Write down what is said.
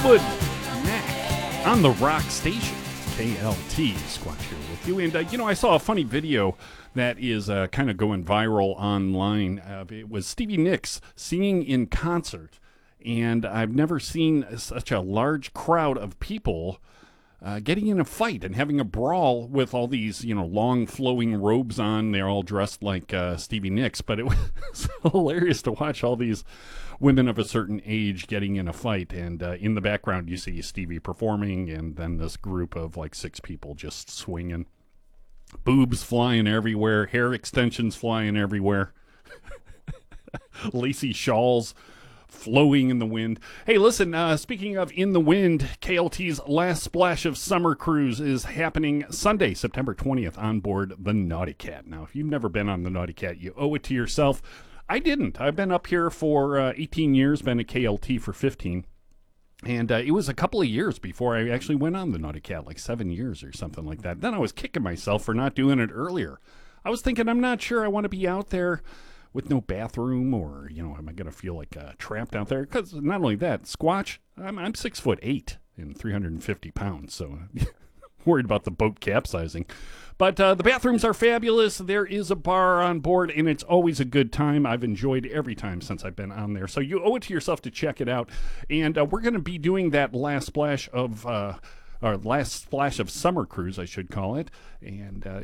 Fleetwood Mac on the Rock Station, KLT. Squatch here with you. And, I saw a funny video that is kind of going viral online. It was Stevie Nicks singing in concert. And I've never seen such a large crowd of people getting in a fight and having a brawl with all these, long flowing robes on. They're all dressed like Stevie Nicks, but it was hilarious to watch all these women of a certain age getting in a fight. And in the background, you see Stevie performing, and then this group of like 6 people just swinging. Boobs flying everywhere, hair extensions flying everywhere, lacy shawls flowing in the wind. Hey, listen, speaking of in the wind, KLT's Last Splash of Summer Cruise is happening Sunday, September 20th on board the Naughty Cat. Now, if you've never been on the Naughty Cat, you owe it to yourself. I didn't. I've been up here for 18 years, been at KLT for 15. And it was a couple of years before I actually went on the Naughty Cat, like 7 years or something like that. Then I was kicking myself for not doing it earlier. I was thinking, I'm not sure I want to be out there with no bathroom, or, am I going to feel like trapped out there? Because not only that, Squatch, I'm 6'8" and 350 pounds, so worried about the boat capsizing. But the bathrooms are fabulous. There is a bar on board, and it's always a good time. I've enjoyed every time since I've been on there. So you owe it to yourself to check it out. And we're going to be doing that last splash of summer cruise, I should call it. And